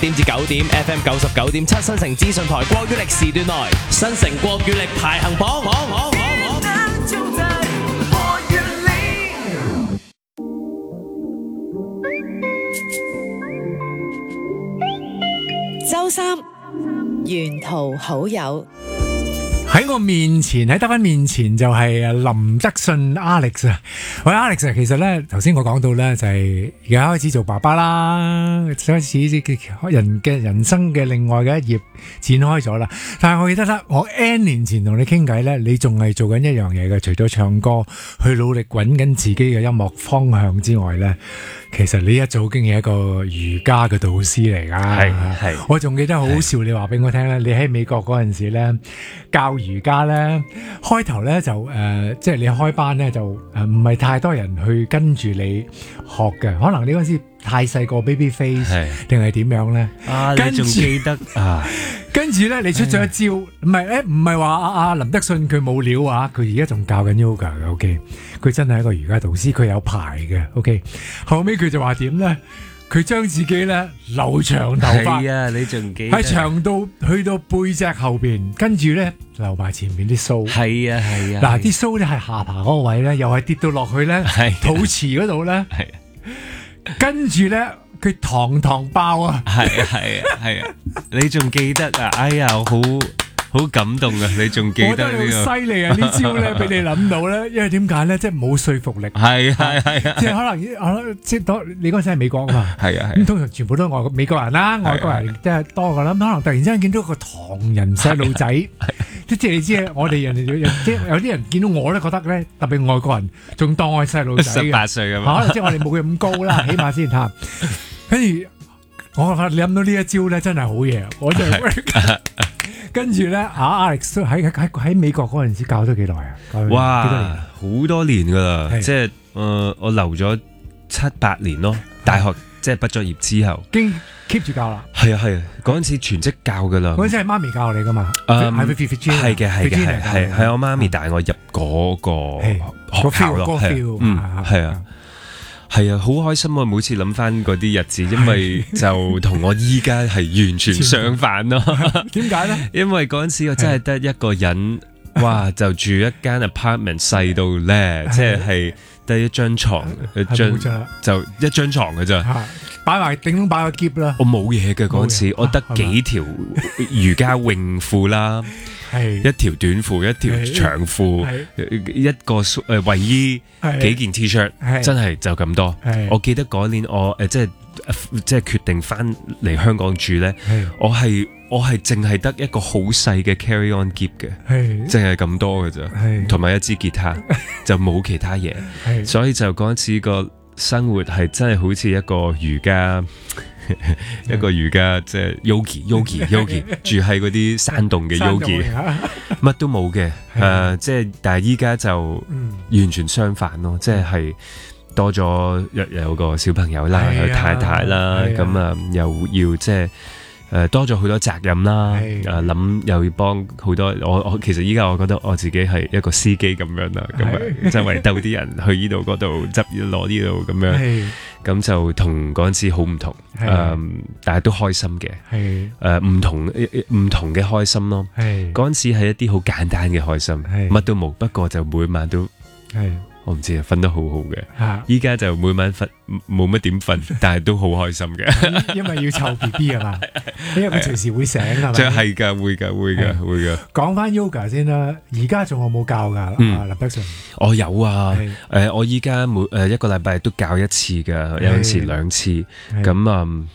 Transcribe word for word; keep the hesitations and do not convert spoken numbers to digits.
點至九點 F M 九十九點七新城資訊台國語力時段內，新城國語力排行榜。榜榜榜周三沿途好友喺我面前，喺得分面前就係林德信 Alex 啊！喂 Alex 啊，其實咧頭先我講到咧就係而家開始做爸爸啦，開始人嘅人生嘅另外嘅一頁展開咗啦。但係我記得咧，我 N 年前同你傾偈咧，你仲係做緊一樣嘢嘅，除咗唱歌，去努力揾緊自己嘅音樂方向之外咧，其實你一早已經係一個瑜伽嘅導師嚟㗎。 係係， 我仲記得好好笑，你話俾我聽咧，你喺美國嗰陣時咧教瑜伽咧，開頭咧就誒、呃，即係你開班咧就誒，唔係太多人去跟住你學嘅，可能你嗰陣時太細個 baby face 定係點樣咧？ 啊， 跟你仲記得啊？ 跟住咧，你出咗一招，唔係誒，唔係話阿阿林德信佢冇料啊，佢而家仲教緊 yoga 嘅 ，OK，佢真係一個瑜伽導師，佢有牌嘅 ，OK，後尾佢就話點咧？佢將自己咧留長頭髮， 係啊，你仲記得？ 係長到去到背脊後邊，跟住咧留埋前面啲鬚。 係啊係啊， 嗱啲鬚咧係下巴嗰個位咧，又係跌到落去咧肚臍嗰度咧，跟住咧佢堂堂爆啊！ 係啊係啊係啊，你仲記得啊？哎呀，好好感動啊！你仲記得呢個？ 我覺得好犀利啊！呢招咧俾你諗到咧，因為點解咧？即係冇說服力。 係係係啊！ 即係可能，即係當你嗰陣時係美國啊嘛。 係啊係。 咁通常全部都係外國美國人啦，外國人即係多㗎啦。咁可能突然之間見到個唐人細路仔，即係你知我哋人哋即係有啲人見到我咧，覺得咧特別外國人仲當我係細路仔嘅。 十八歲咁啊！ 可能即係我哋冇佢咁高啦，起碼先嚇。跟住我發覺你諗到呢一招咧，真係好嘢。我就跟住咧，阿 Alex 都喺喺喺美國嗰陣時教咗幾耐啊？ 哇， 幾多年？ 好多年噶啦，即係誒，我留咗七八年咯。大學即係畢咗業之後， 經 keep 住教啦。 係啊係啊，嗰陣時全職教噶啦。 嗰陣時係媽咪教你噶嘛？ 誒， 係係係嘅係嘅係係我媽咪帶我入嗰個學校咯，係嗯係啊。係啊，好開心啊！每次諗翻嗰啲日子，因為就同我依家係完全相反咯。 點解咧？ 因為嗰陣時我真係得一個人，哇！就住一間 apartment 細到咧，即係得一張床，一張就一張床嘅咋， 擺埋頂籠擺個篋啦。 我冇嘢嘅嗰陣時，我得幾條瑜伽泳褲啦。一條短褲，一條長褲，一個誒衛衣，幾件 T 恤，真係就咁多。我記得嗰年我誒即係即係決定翻嚟香港住咧，我係我係淨係得一個好細嘅 carry on 篋嘅，淨係咁多嘅咋，同埋一支吉他就冇其他嘢，所以就嗰陣時個生活係真係好似一個瑜伽。一個瑜伽即係 yogi yogi yogi 住喺嗰啲山洞嘅 yogi 乜都冇嘅，誒即係但係依家就完全相反咯，即係多咗有有個小朋友啦，有太太啦，咁啊又要即係誒多咗好多責任啦，誒諗又要幫好多我我其實依家我覺得我自己係一個司機咁樣啦，咁啊周圍兜啲人去呢度嗰度執攞呢度咁樣。咁就同嗰陣時好唔同，誒、嗯，但係都開心嘅，誒，唔、呃、同唔同嘅開心咯。嗰陣時係一啲好簡單嘅開心，乜都冇，不過就每晚都，我唔知啊，瞓得好好嘅。依家就每晚瞓冇乜點瞓，但係都好開心嘅。 因為要湊 B B 啊嘛，因為佢隨時會醒係咪？ 即係噶，會噶，會噶，會噶。 講翻 yoga 先啦，而家仲有冇教噶？林德信， 我有啊，誒，我依家每誒一個禮拜都教一次噶，有陣時兩次，咁啊。